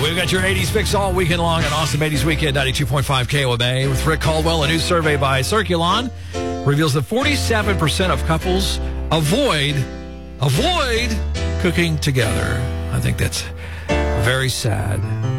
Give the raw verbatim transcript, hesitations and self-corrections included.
we've got your eighties fix all weekend long on Awesome eighties Weekend, ninety-two point five K O M A. With Rick Caldwell, a new survey by Circulon reveals that forty-seven percent of couples avoid, avoid cooking together. I think that's very sad.